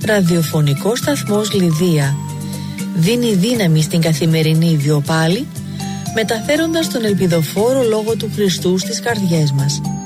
ραδιοφωνικός σταθμός Λιδία δίνει δύναμη στην καθημερινή βιοπάλη, μεταφέροντας τον ελπιδοφόρο λόγο του Χριστού στις καρδιές μας.